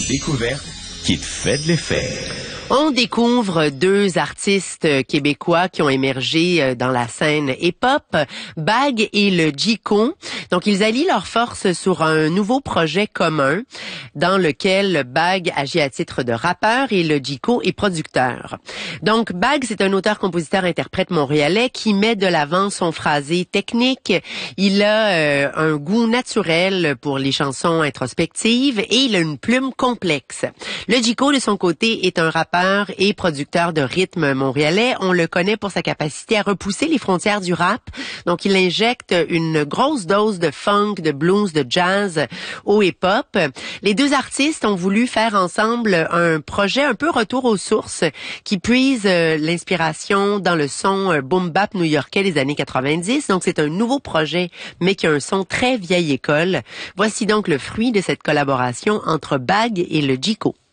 découverte qui te fait de l'effet. On découvre deux artistes québécois qui ont émergé dans la scène hip-hop, Bag et le Jiko. Donc, ils allient leurs forces sur un nouveau projet commun dans lequel Bag agit à titre de rappeur et le Jiko est producteur. Donc, Bag, c'est un auteur-compositeur-interprète montréalais qui met de l'avant son phrasé technique. Il a un goût naturel pour les chansons introspectives et il a une plume complexe. Le Jiko, de son côté, est un rappeur et producteur de rythme montréalais. On le connaît pour sa capacité à repousser les frontières du rap. Donc, il injecte une grosse dose de funk, de blues, de jazz au hip-hop. Les deux artistes ont voulu faire ensemble un projet un peu retour aux sources qui puise l'inspiration dans le son boom-bap new-yorkais des années 90. Donc, c'est un nouveau projet, mais qui a un son très vieille école. Voici donc le fruit de cette collaboration entre Bag et le Jiko.